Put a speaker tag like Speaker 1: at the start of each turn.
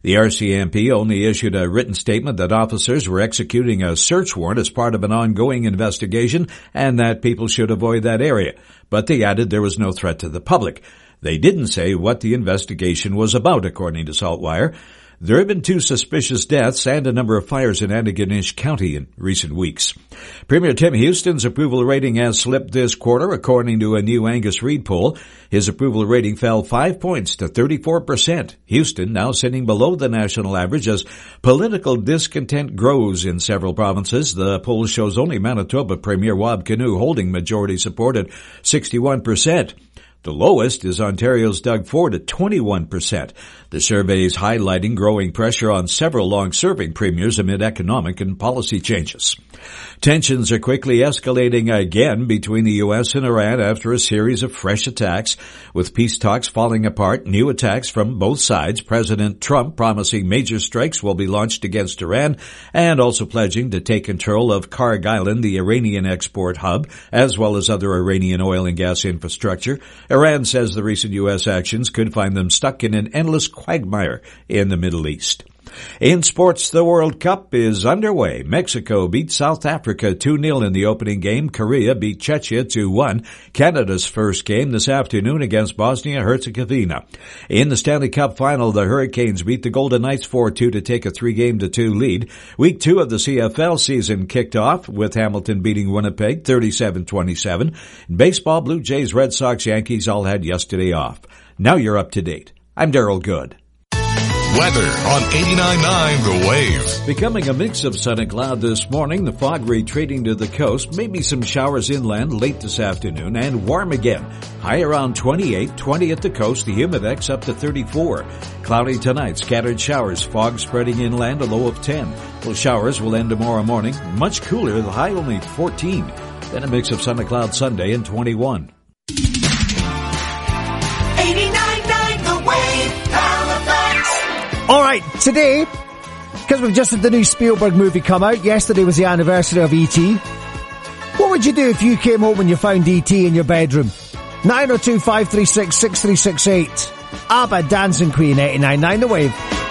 Speaker 1: The RCMP only issued a written statement that officers were executing a search warrant as part of an ongoing investigation and that people should avoid that area. But they added there was no threat to the public. They didn't say what the investigation was about, according to Saltwire. There have been 2 suspicious deaths and a number of fires in Antigonish County in recent weeks. Premier Tim Houston's approval rating has slipped this quarter, according to a new Angus Reid poll. His approval rating fell 5 points to 34%. Houston now sitting below the national average as political discontent grows in several provinces. The poll shows only Manitoba Premier Wab Kinew holding majority support at 61%. The lowest is Ontario's Doug Ford at 21%. The survey is highlighting growing pressure on several long-serving premiers amid economic and policy changes. Tensions are quickly escalating again between the U.S. and Iran after a series of fresh attacks. With peace talks falling apart, new attacks from both sides, President Trump promising major strikes will be launched against Iran and also pledging to take control of Karg Island, the Iranian export hub, as well as other Iranian oil and gas infrastructure. Iran says the recent U.S. actions could find them stuck in an endless quagmire in the Middle East. In sports, the World Cup is underway. Mexico beat South Africa 2-0 in the opening game. Korea beat Czechia 2-1. Canada's first game this afternoon against Bosnia-Herzegovina. In the Stanley Cup final, the Hurricanes beat the Golden Knights 4-2 to take a 3-2 lead. Week 2 of the CFL season kicked off with Hamilton beating Winnipeg 37-27. In baseball, Blue Jays, Red Sox, Yankees all had yesterday off. Now you're up to date. I'm Daryl Good.
Speaker 2: Weather on 89.9 The Wave.
Speaker 1: Becoming a mix of sun and cloud this morning, the fog retreating to the coast, maybe some showers inland late this afternoon, and warm again. High around 28, 20 at the coast, the humidex up to 34. Cloudy tonight, scattered showers, fog spreading inland, a low of 10. Well, showers will end tomorrow morning, much cooler, the high only 14. Then a mix of sun and cloud Sunday and 21.
Speaker 3: 89.9 The Wave, Halifax.
Speaker 4: All right, today, because we've just had the new Spielberg movie come out, yesterday was the anniversary of E.T. What would you do if you came home and you found E.T. in your bedroom? 902-536-6368. ABBA Dancing Queen, 89.9 The Wave.